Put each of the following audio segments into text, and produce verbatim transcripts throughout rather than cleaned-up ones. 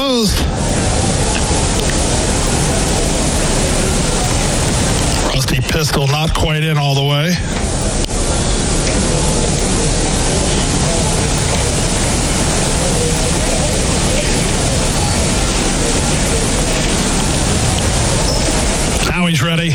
goes. Rusty Pistol not quite in all the way. Now he's ready.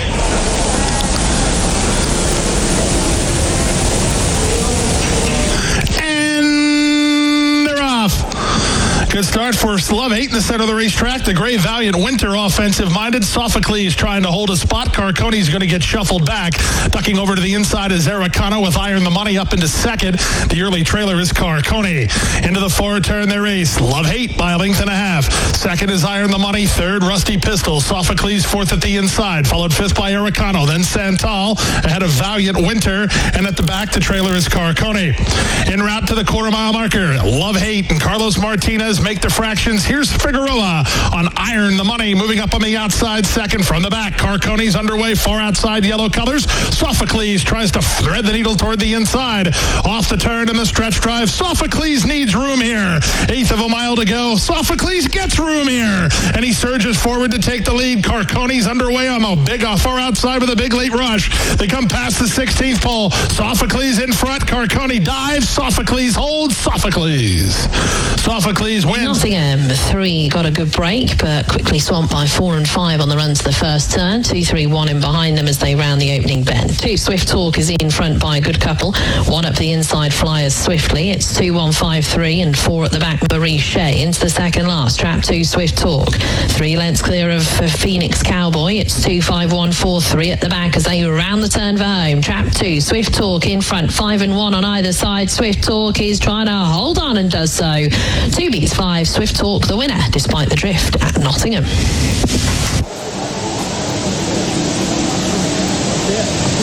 And they're off. Good start for Love Hate in the center of the racetrack. The Gray Valiant Winter offensive-minded. Sophocles trying to hold a spot. Carcone's going to get shuffled back. Ducking over to the inside is Araucano with Iron the Money up into second. The early trailer is Carcone. Into the forward turn they race. Love Hate by a length and a half. Second is Iron the Money. Third, Rusty Pistol. Sophocles fourth at the inside. Followed fifth by Araucano. Then Santal ahead of Valiant Winter. And at the back, the trailer is Carcone. En route to the quarter mile marker. Love Hate and Carlos Martinez make the fractions. Here's Figueroa on Iron the Money, moving up on the outside second from the back. Carcone's underway, far outside yellow colors. Sophocles tries to thread the needle toward the inside. Off the turn in the stretch drive. Sophocles needs room here. Eighth of a mile to go. Sophocles gets room here. And he surges forward to take the lead. Carcone's underway on the big, far outside with a big late rush. They come past the sixteenth pole. Sophocles in front. Carcone dives. Sophocles holds. Sophocles. Sophocles wins. Nottingham three got a good break, but quickly swamped by four and five on the run to the first turn. Two, three, one in behind them as they round the opening bend. Two, Swift Talk is in front by a good couple. One up the inside, Flyers Swiftly. It's two, one, five, three, and four at the back, Marie Shea. Into the second last. Trap two, Swift Talk. Three lengths clear of uh, Phoenix Cowboy. It's two, five, one, four, three at the back as they round the turn for home. Trap two, Swift Talk in front. Five and one on either side. Swift Talk is trying to hold on and does so. Two beats five. Swift Talk the winner despite the drift at Nottingham. Yeah.